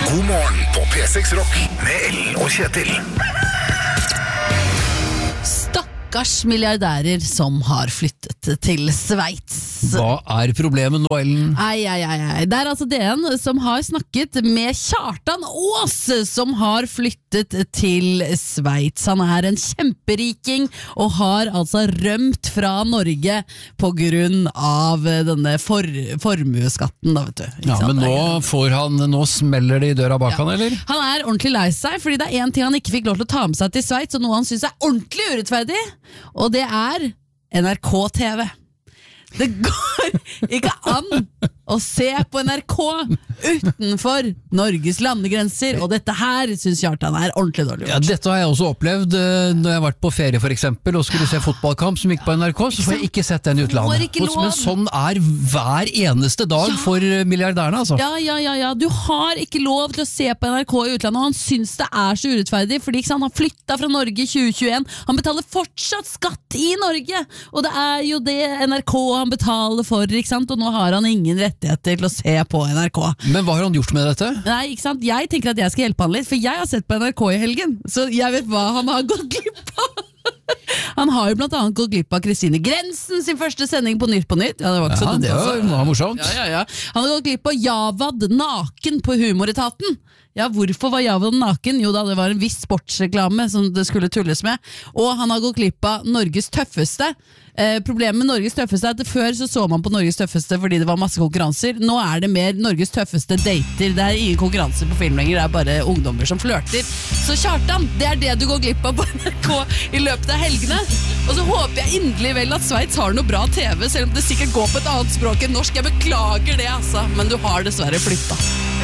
God morgen på P6 Rock med Ellen og Kjetil. Stakkars milliardærer som har flyttet til Sveits. Hva problemet nå, Ellen? Det altså DN som har snakket med Kjartan Aas, som har flyttet til Sveits. Han en kjemperiking og har altså rømt fra Norge på grunn av denne formueskatten, da, vet du. Ja, men nå smeller det i døra bak han, eller? Han ordentlig lei seg, fordi det en ting han ikke fikk lov til å ta med seg til Sveits, og noe han synes ordentlig urettferdig, og det NRK TV. Det går ikke an å se på NRK utenfor Norges landegrenser, og dette her synes Kjartan ordentlig dårlig. Ja, dette har jeg også opplevd når jeg har vært på ferie for eksempel, og skulle se fotballkamp som gikk på NRK, så får jeg ikke sett den i utlandet. Men sånn hver eneste dag for milliardærene, altså. Ja, du har ikke lov til å se på NRK i utlandet, og han synes det så urettferdig, fordi han har flyttet fra Norge i 2021, han betaler fortsatt skatt i Norge, og det jo det NRK han betaler for, ikke sant? Og nå har han ingen rettigheter til å se på NRK. Men hva har han gjort med dette? Nei, ikke sant? Jeg tenker at jeg skal hjelpe han litt, for jeg har sett på NRK i helgen, så jeg vet hva han har gått glipp av. Han har jo blant annet gått glipp av Kristine Grensen sin første sending på Nytt på Nytt. Ja, det var ikke så dumt, altså. Det var morsomt. Ja. Han har gått glipp av Javad naken på Humoretaten. Ja, hvorfor var Javad naken? Jo da, det var en viss sportsreklame som det skulle tulles med. Og han har gått glipp av Norges tøffeste. Problemet med Norges tøffeste at før så man på Norges tøffeste fordi det var masse konkurranser. Nå det mer Norges tøffeste dater. Det ingen konkurranser på film lenger, det bare ungdommer som flørter. Så Kjartan, det det du går glipp av på NRK i løpet av helgene. Og så håper jeg inderlig vel at Sveits har noe bra TV, selv om det sikkert går på et annet språk enn norsk. Jeg beklager det, altså, men du har dessverre flyttet.